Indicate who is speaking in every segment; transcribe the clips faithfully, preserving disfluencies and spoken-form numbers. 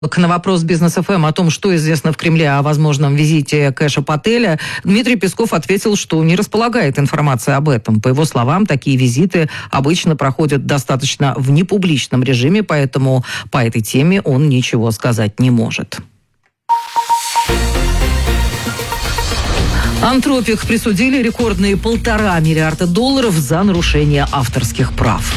Speaker 1: На вопрос Бизнес эф эм о том, что известно в Кремле о возможном визите Кэша Пателя, Дмитрий Песков ответил, что не располагает информацией об этом. По его словам, такие визиты обычно проходят достаточно в непубличном режиме, поэтому по этой теме он ничего сказать не может. Антропик присудили рекордные полтора миллиарда долларов за нарушение авторских прав.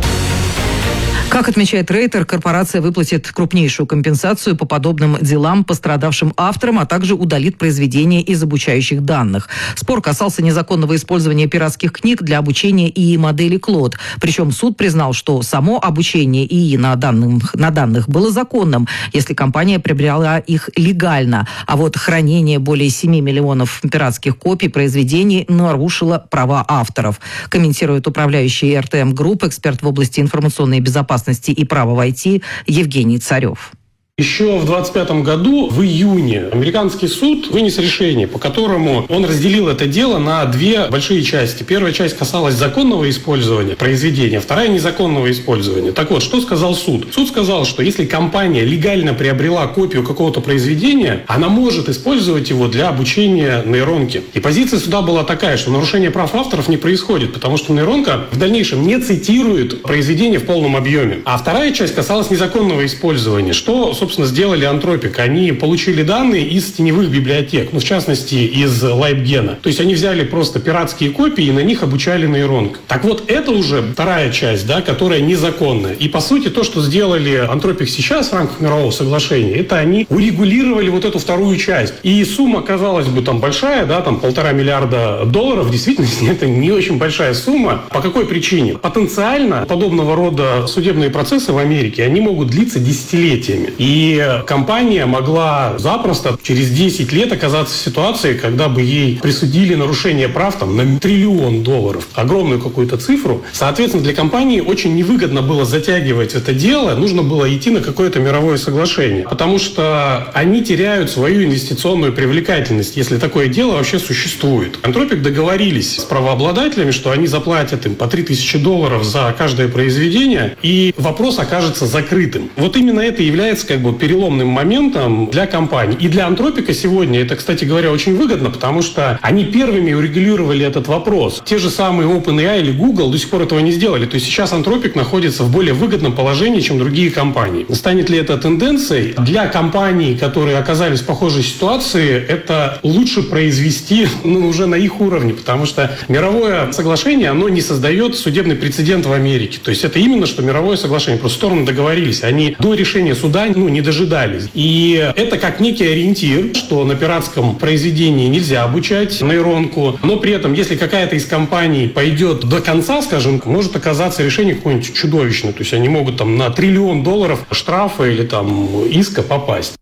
Speaker 1: Как отмечает Рейтер, корпорация выплатит крупнейшую компенсацию по подобным делам пострадавшим авторам, а также удалит произведения из обучающих данных. Спор касался незаконного использования пиратских книг для обучения ИИ модели Клод. Причем суд признал, что само обучение ИИ на данных, на данных было законным, если компания приобрела их легально. А вот хранение более семи миллионов пиратских копий произведений нарушило права авторов. Комментирует управляющий эр тэ эм Групп, эксперт в области информационной безопасности и права в ай ти Евгений Царев.
Speaker 2: Еще в двадцать пятом году, в июне, американский суд вынес решение, по которому он разделил это дело на две большие части. Первая часть касалась законного использования произведения, вторая – незаконного использования. Так вот, что сказал суд? Суд сказал, что если компания легально приобрела копию какого-то произведения, она может использовать его для обучения нейронки. И позиция суда была такая, что нарушение прав авторов не происходит, потому что нейронка в дальнейшем не цитирует произведение в полном объеме. А вторая часть касалась незаконного использования, что, собственно, сделали Антропик. Они получили данные из теневых библиотек, ну, в частности, из Лайбгена. То есть они взяли просто пиратские копии и на них обучали нейронку. Так вот, это уже вторая часть, да, которая незаконная. И, по сути, то, что сделали Антропик сейчас в рамках мирового соглашения, это они урегулировали вот эту вторую часть. И сумма, казалось бы, там большая, да, там полтора миллиарда долларов. В действительности это не очень большая сумма. По какой причине? Потенциально подобного рода судебные процессы в Америке, они могут длиться десятилетиями. И И компания могла запросто через десять лет оказаться в ситуации, когда бы ей присудили нарушение прав там, на триллион долларов, огромную какую-то цифру. Соответственно, для компании очень невыгодно было затягивать это дело, нужно было идти на какое-то мировое соглашение, потому что они теряют свою инвестиционную привлекательность, если такое дело вообще существует. Антропик договорились с правообладателями, что они заплатят им по три тысячи долларов за каждое произведение, и вопрос окажется закрытым. Вот именно это является как бы переломным моментом для компании. И для Антропика сегодня это, кстати говоря, очень выгодно, потому что они первыми урегулировали этот вопрос. Те же самые OpenAI или Google до сих пор этого не сделали. То есть сейчас Антропик находится в более выгодном положении, чем другие компании. Станет ли это тенденцией? Для компаний, которые оказались в похожей ситуации, это лучше произвести ну, уже на их уровне, потому что мировое соглашение, оно не создает судебный прецедент в Америке. То есть это именно что мировое соглашение. Просто стороны договорились. Они до решения суда ну, не дожидались. И это как некий ориентир, что на пиратском произведении нельзя обучать нейронку, но при этом, если какая-то из компаний пойдет до конца, скажем, может оказаться решение какое-нибудь чудовищное. То есть они могут там на триллион долларов штрафа или там иска попасть.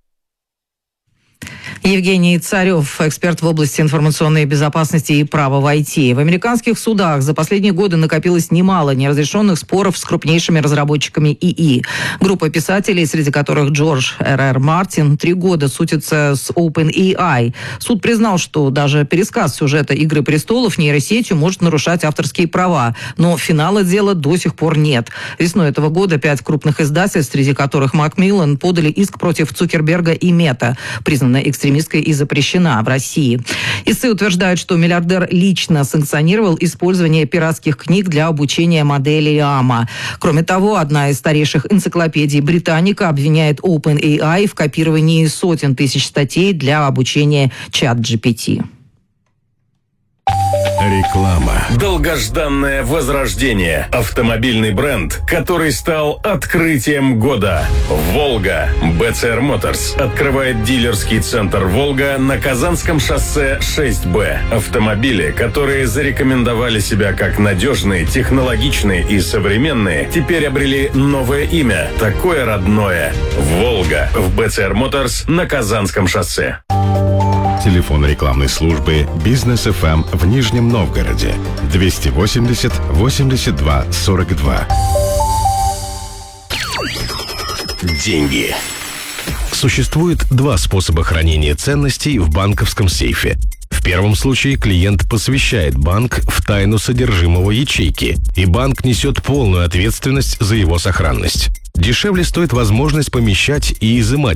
Speaker 1: Евгений Царев, эксперт в области информационной безопасности и права в ай ти. В американских судах за последние годы накопилось немало неразрешенных споров с крупнейшими разработчиками ИИ. Группа писателей, среди которых Джордж Р Р Мартин, три года судится с OpenAI. Суд признал, что даже пересказ сюжета «Игры престолов» нейросетью может нарушать авторские права, но финала дела до сих пор нет. Весной этого года пять крупных издательств, среди которых Macmillan, подали иск против Цукерберга и Мета, признанная экстремистской и запрещена в России. Истцы утверждают, что миллиардер лично санкционировал использование пиратских книг для обучения модели АМА. Кроме того, одна из старейших энциклопедий «Британика» обвиняет OpenAI в копировании сотен тысяч статей для обучения чат джи пи ти.
Speaker 3: Реклама. Долгожданное возрождение. Автомобильный бренд, который стал открытием года. «Волга». бэ цэ эр Motors открывает дилерский центр «Волга» на Казанском шоссе шесть бэ. Автомобили, которые зарекомендовали себя как надежные, технологичные и современные, теперь обрели новое имя, такое родное. «Волга» в бэ цэ эр Motors на Казанском шоссе.
Speaker 4: Телефон рекламной службы «Бизнес эф эм» в Нижнем Новгороде двести восемьдесят восемьдесят два сорок два.
Speaker 3: Деньги.
Speaker 4: Существует два способа хранения ценностей в банковском сейфе. В первом случае клиент посвящает банк в тайну содержимого ячейки, и банк несет полную ответственность за его сохранность. Дешевле стоит возможность помещать и изымать